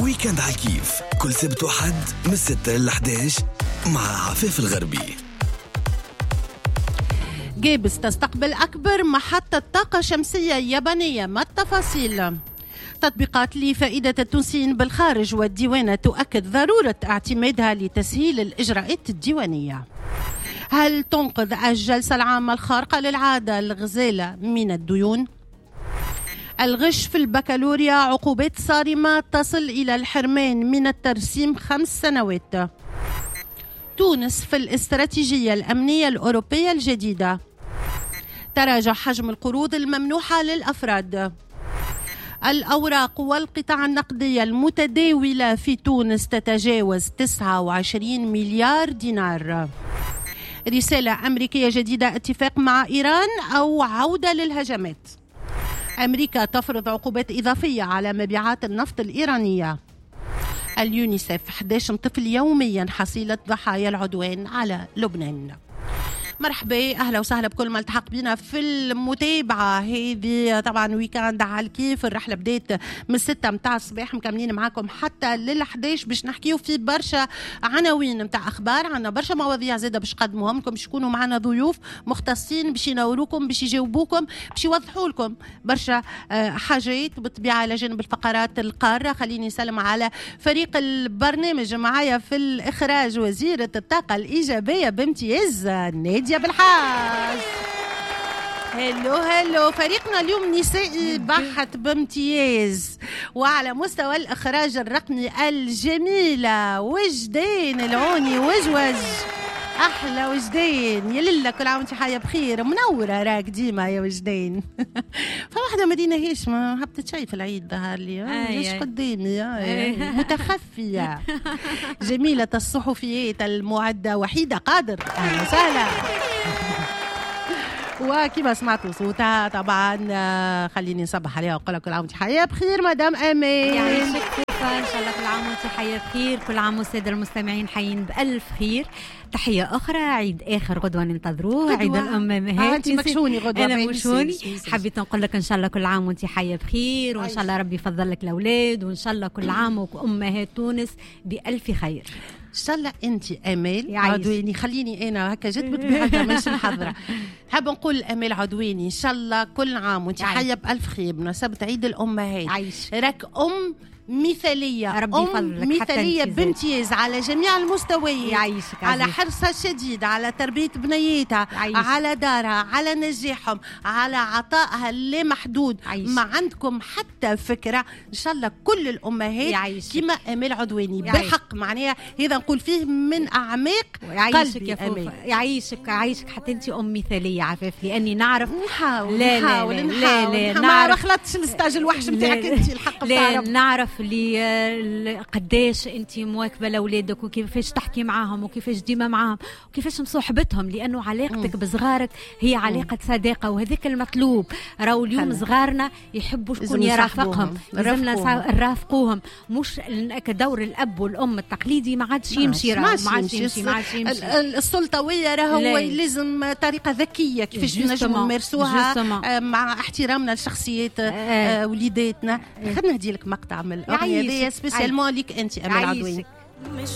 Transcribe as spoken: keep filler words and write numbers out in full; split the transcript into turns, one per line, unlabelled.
ويكند على الكيف كل سبت وحد من ستة إلى إحدى عشر مع عفاف الغربي.
جيبس تستقبل أكبر محطة طاقة شمسية يابانية، ما التفاصيل؟ تطبيقات لفائدة التونسيين بالخارج، والديوانة تؤكد ضرورة اعتمادها لتسهيل الإجراءات الديوانية. هل تنقذ الجلسة العامة الخارقة للعادة الغزالة من الديون؟ الغش في البكالوريا عقوبات صارمة تصل إلى الحرمان من الترسيم خمس سنوات. تونس في الاستراتيجية الأمنية الأوروبية الجديدة. تراجع حجم القروض الممنوحة للأفراد. الأوراق والقطع النقدية المتداولة في تونس تتجاوز تسعة وعشرين مليار دينار. رسالة أمريكية جديدة، اتفاق مع إيران أو عودة للهجمات. أمريكا تفرض عقوبات إضافية على مبيعات النفط الإيرانية. اليونيسف إحدى عشر طفل يوميا حصيلة ضحايا العدوان على لبنان. مرحبا، أهلا وسهلا بكل ما التحق بنا في المتابعة هذه. طبعا ويكاند على الكيف، الرحلة بديت من ستة متاع الصباح، مكملين معاكم حتى للحداش باش نحكيو في برشا عناوين متاع أخبار. عنا برشا مواضيع زادة باش قدموهم لكم، باش يكونوا معنا ضيوف مختصين باش ينوروكم، باش يجاوبوكم، باش يوضحوا لكم برشا حاجات بالطبيعة على جانب الفقرات القارة. خليني نسلم على فريق البرنامج معايا في الإخراج وزيرة الطاقة الإيجابية بامتياز نادية بالحاج. هلو هلو، فريقنا اليوم نسائي بحث بامتياز، وعلى مستوى الإخراج الرقمي الجميلة وجدين العوني وجوج، أحلى وجدين يللا، كل عام وانت حية بخير، منورة راك ديما يا وجدين. فواحدة مدينة هيش ما هبطت شيء في العيد ظهر لي، ليش قدامي متخفية. جميلة الصحفيات المعدة وحيدة قادر، أهلا وسهلا. وكما سمعتوا صوتها طبعا خليني نصبح عليها وأقول لك كل عام وانت حية بخير مدام أمين.
يعيشك كيفا، إن شاء الله كل عام وانت حية بخير، كل عام والسادة المستمعين حيين بألف خير. تحية أخرى، عيد آخر غدوة ننتظروه، عيد الأم مهاتي.
آه أنت مكشوني غدوة،
أنا مكشوني. حبيت نقول لك إن شاء الله كل عام وانت حية بخير، وإن شاء الله ربي يفضل لك الأولاد، وإن شاء الله كل عام وأمهات تونس بألف خير.
إن شاء الله. أنت أمال عدواني، خليني أنا هكا جيت بطبيعتها مش الحضرة، حاب نقول أمال عدواني إن شاء الله كل عام وأنت حية بألف خير بمناسبة عيد الأمهات.
عايش.
راك أم مثالية،
ربي
أم مثالية بامتياز على جميع المستويات.
يعيشك
على حرصها الشديد على تربية بنيتها، على دارها، على نجاحهم، على عطائها اللامحدود. ما عندكم حتى فكرة. إن شاء الله كل الأمهات كما أمال عدواني بالحق، معناها هذا نقول فيه من أعماق قلبي. أمال
يعيشك، يعيشك حتى أنت أم مثالية عفاف، لأني نعرف
نحاول
لا
نحاول
لا
نحاول
لا لا
ما رخلتش الستاج الوحش متاعك أنت الحق.
لا نعرف اللي قداش انت مواكبه لاولادك، وكيفاش تحكي معاهم، وكيفاش ديما معاهم، وكيفاش مصاحبتهم، لانه علاقتك بصغارك هي علاقه صداقه، وهذاك المطلوب. راهو اليوم صغارنا يحبوا شكون يرافقهم، لازمنا نرافقوهم، مش كدور الاب والام التقليدي ما عادش يمشي. راهو ما عادش يمشي، ما عادش يمشي.
السلطويه راهو لازم طريقه ذكيه كيفاش نجموا نمارسوها مع احترامنا لشخصيات وليداتنا. خلينا نهدي لك مقطع من الأغنية دي سبيسيالمون ليك أنت أمال عدواني.